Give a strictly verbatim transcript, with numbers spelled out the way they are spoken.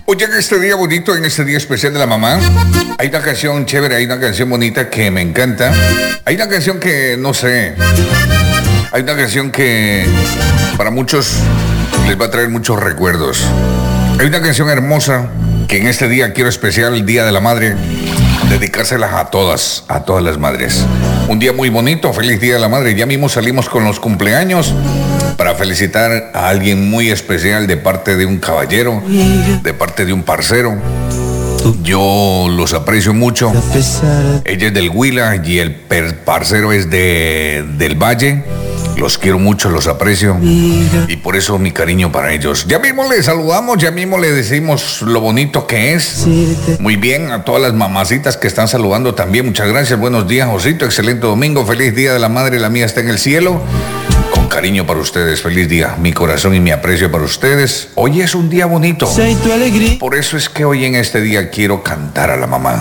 Oye, en este día bonito, en este día especial de la mamá, hay una canción chévere, hay una canción bonita que me encanta. Hay una canción que, no sé, hay una canción que para muchos les va a traer muchos recuerdos. Hay una canción hermosa que en este día quiero especial, el Día de la Madre, dedicárselas a todas, a todas las madres. Un día muy bonito, feliz Día de la Madre. Ya mismo salimos con los cumpleaños para felicitar a alguien muy especial de parte de un caballero, de parte de un parcero. Yo los aprecio mucho. Ella es del Huila y el parcero es de, del Valle. Los quiero mucho, los aprecio y por eso mi cariño para ellos. Ya mismo les saludamos, ya mismo le decimos lo bonito que es. Muy bien, a todas las mamacitas que están saludando también, muchas gracias. Buenos días, Josito, excelente domingo, feliz Día de la Madre, la mía está en el cielo. Con cariño para ustedes, feliz día, mi corazón y mi aprecio para ustedes. Hoy es un día bonito. Por eso es que hoy en este día quiero cantar a la mamá.